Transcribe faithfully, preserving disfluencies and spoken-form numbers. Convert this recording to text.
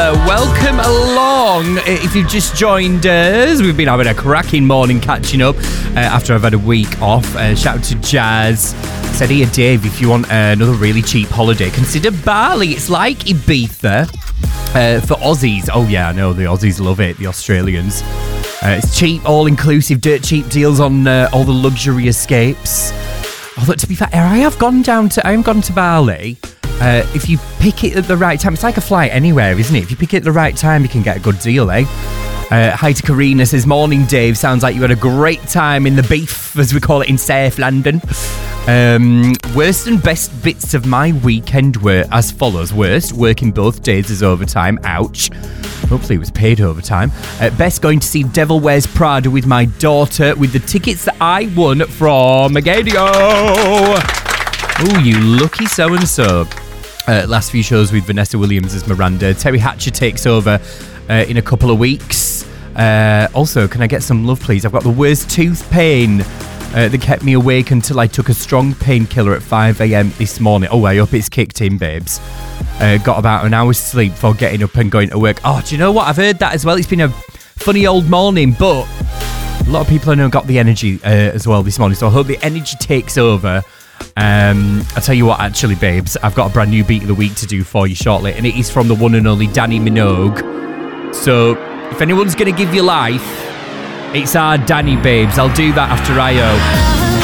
Uh, welcome along. If you've just joined us, we've been having a cracking morning catching up uh, after I've had a week off. Uh, shout out to Jazz. Said here, Dave, if you want uh, another really cheap holiday, consider Bali. It's like Ibiza uh, for Aussies. Oh yeah, I know the Aussies love it, the Australians. Uh, it's cheap, all-inclusive, dirt cheap deals on uh, all the luxury escapes. Although, to be fair, I have gone down to, I have gone to Bali. Uh, if you pick it at the right time, it's like a flight anywhere, isn't it? If you pick it at the right time, you can get a good deal, eh? Uh, hi to Karina, says, morning, Dave. Sounds like you had a great time in the beef, as we call it in South London. Um, worst and best bits of my weekend were as follows. Worst, working both days as overtime. Ouch. Hopefully it was paid overtime. Uh, best, going to see Devil Wears Prada with my daughter with the tickets that I won from Agadio. Oh, you lucky so-and-so. Uh, last few shows with Vanessa Williams as Miranda. Terry Hatcher takes over uh, in a couple of weeks. Uh, also, can I get some love, please? I've got the worst tooth pain uh, that kept me awake until I took a strong painkiller at five a.m. this morning. Oh, I hope it's kicked in, babes. Uh, got about an hour's sleep before getting up and going to work. Oh, do you know what? I've heard that as well. It's been a funny old morning, but a lot of people I know got the energy uh, as well this morning. So I hope the energy takes over. Um, I'll tell you what, actually, babes, I've got a brand new beat of the week to do for you shortly, and it is from the one and only Danny Minogue. So, if anyone's going to give you life, it's our Danny, babes. I'll do that after I O.